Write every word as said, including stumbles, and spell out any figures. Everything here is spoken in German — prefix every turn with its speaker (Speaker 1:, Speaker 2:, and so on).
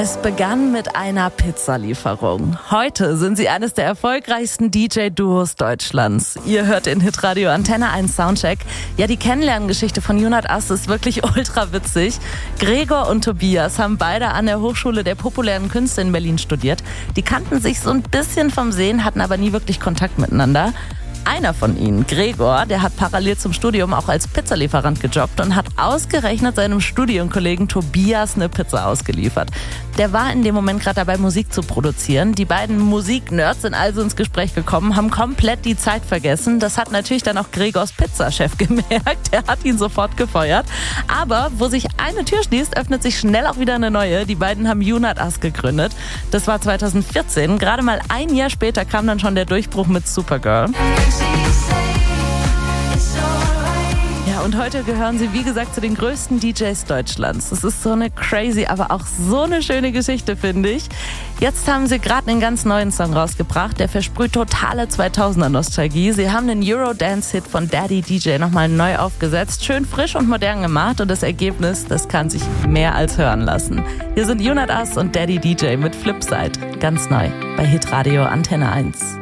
Speaker 1: Es begann mit einer Pizzalieferung. Heute sind sie eines der erfolgreichsten D J-Duos Deutschlands. Ihr hört in Hitradio Antenne eins Soundcheck. Ja, die Kennenlerngeschichte von Junad As ist wirklich ultra witzig. Gregor und Tobias haben beide an der Hochschule der populären Künste in Berlin studiert. Die kannten sich so ein bisschen vom Sehen, hatten aber nie wirklich Kontakt miteinander. Einer von ihnen, Gregor, der hat parallel zum Studium auch als Pizzalieferant gejobbt und hat ausgerechnet seinem Studienkollegen Tobias eine Pizza ausgeliefert. Der war in dem Moment gerade dabei, Musik zu produzieren. Die beiden Musiknerds sind also ins Gespräch gekommen, haben komplett die Zeit vergessen. Das hat natürlich dann auch Gregors Pizzachef gemerkt. Der hat ihn sofort gefeuert. Aber wo sich eine Tür schließt, öffnet sich schnell auch wieder eine neue. Die beiden haben Junad As gegründet. Das war zweitausendvierzehn. Gerade mal ein Jahr später kam dann schon der Durchbruch mit Supergirl. Ja, und heute gehören sie, wie gesagt, zu den größten D Js Deutschlands. Das ist so eine crazy, aber auch so eine schöne Geschichte, finde ich. Jetzt haben sie gerade einen ganz neuen Song rausgebracht, der versprüht totale zweitausender-Nostalgie. Sie haben den Eurodance-Hit von Daddy D J nochmal neu aufgesetzt, schön frisch und modern gemacht und das Ergebnis, das kann sich mehr als hören lassen. Hier sind Junad As und Daddy D J mit Flipside, ganz neu bei Hitradio Antenne eins.